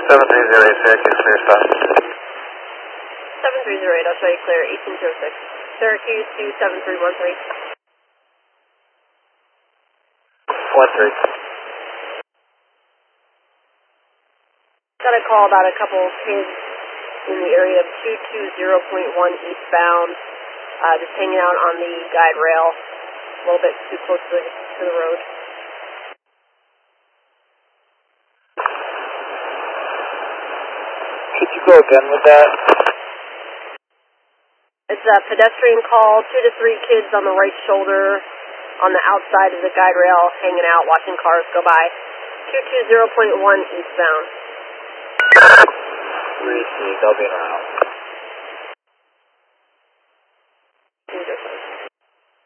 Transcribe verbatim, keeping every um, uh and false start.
seven three zero eight, Syracuse, clear stop. seven three zero eight, I'll show you clear, eighteen zero six. Syracuse to seven three one three. one three. Got a call about a couple of kids in the area of two two zero point one eastbound, uh, just hanging out on the guide rail, a little bit too close to the, to the road. Could you go again with that? It's a pedestrian call, two to three kids on the right shoulder, on the outside of the guide rail, hanging out, watching cars go by. two two zero point one eastbound. Receive, I'll be in around.